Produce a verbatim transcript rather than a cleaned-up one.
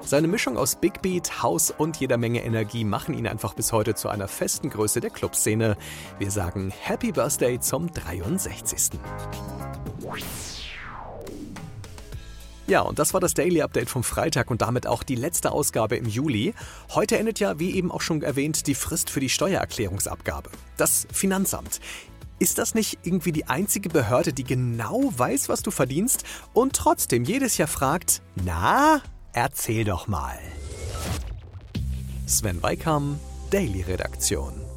Seine Mischung aus Big Beat, House und jeder Menge Energie machen ihn einfach bis heute zu einer festen Größe der Clubszene. Wir sagen Happy Birthday zum dreiundsechzigsten Ja, und das war das Daily Update vom Freitag und damit auch die letzte Ausgabe im Juli. Heute endet ja, wie eben auch schon erwähnt, die Frist für die Steuererklärungsabgabe. Das Finanzamt. Ist das nicht irgendwie die einzige Behörde, die genau weiß, was du verdienst und trotzdem jedes Jahr fragt, na, erzähl doch mal. Sven Weikam, Daily Redaktion.